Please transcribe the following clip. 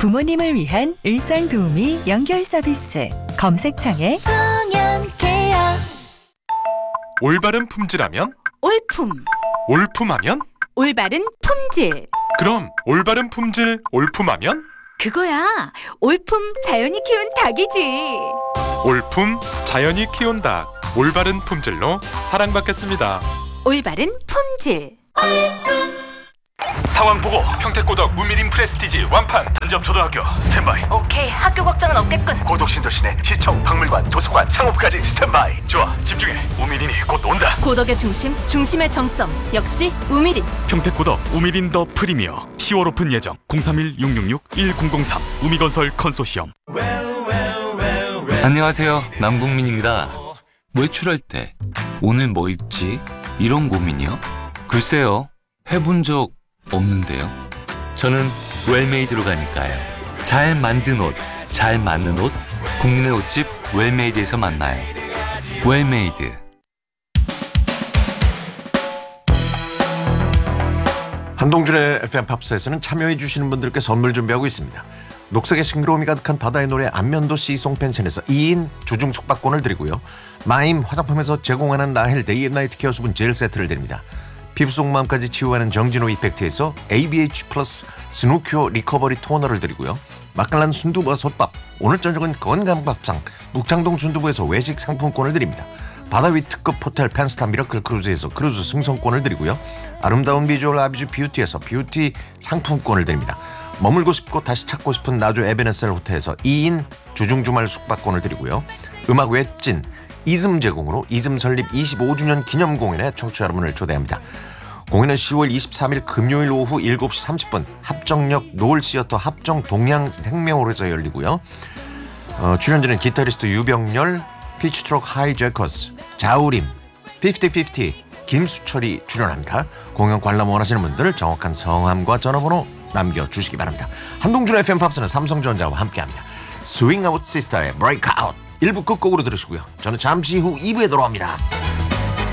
부모님을 위한 일상도우미 연결 서비스. 검색창에 정연케어. 올바른 품질하면? 올품. 올품하면? 올바른 품질. 그럼 올바른 품질 올품하면? 그거야. 올품 자연이 키운 닭이지. 올품 자연이 키운 닭. 올바른 품질로 사랑받겠습니다. 올바른 품질. 상황 보고 평택고덕 우미림 프레스티지 완판 단접 초등학교 스탠바이. 오케이, 학교 걱정은 없겠군. 고덕신도 시내 시청 박물관 도서관 창업까지 스탠바이. 좋아, 집중해. 우미린이 곧 온다. 고덕의 중심, 중심의 정점. 역시 우미린. 평택고덕 우미린 더 프리미어 10월 오픈 예정 031-666-1003 우미건설 컨소시엄. 안녕하세요, 남궁민입니다. 외출할 때 오늘 뭐 입지? 이런 고민이요? 글쎄요, 해본 적 없는데요. 저는 웰메이드로 가니까요. 잘 만든 옷, 잘 맞는 옷, 국민의 옷집 웰메이드에서 만나요. 웰메이드. 한동준의 FM 팝스에서는 참여해 주시는 분들께 선물 준비하고 있습니다. 녹색의 싱그러움이 가득한 바다의 노래 안면도 시송 펜션에서 2인 주중 숙박권을 드리고요. 마임 화장품에서 제공하는 라헬 데이 앤 나이트 케어 수분 젤 세트를 드립니다. 피부 속 마음까지 치유하는 정진호 이펙트에서 ABH 플러스 스누큐어 리커버리 토너를 드리고요. 맛깔난 순두부와 솥밥, 오늘 저녁은 건강밥상 묵창동 순두부에서 외식 상품권을 드립니다. 바다 위 특급 호텔 펜스타 미러클 크루즈에서 크루즈 승선권을 드리고요. 아름다운 비주얼 아비주 뷰티에서 뷰티 상품권을 드립니다. 머물고 싶고 다시 찾고 싶은 나주 에베네셀 호텔에서 2인 주중 주말 숙박권을 드리고요. 음악 웹진 이즘 제공으로 이즘 설립 25주년 기념 공연에 청취자 여러분을 초대합니다. 공연은 10월 23일 금요일 오후 7시 30분 합정역 노을시어터 합정 동양생명홀에서 열리고요. 출연진은 기타리스트 유병렬, 피치트럭 하이제커스, 자우림, 50-50, 김수철이 출연합니다. 공연 관람 원하시는 분들 정확한 성함과 전화번호 남겨주시기 바랍니다. 한동준의 FM 팝스는 삼성전자와 함께합니다. 스윙아웃 시스터의 브레이크아웃 1부 끝곡으로 들으시고요. 저는 잠시 후 2부에 돌아옵니다.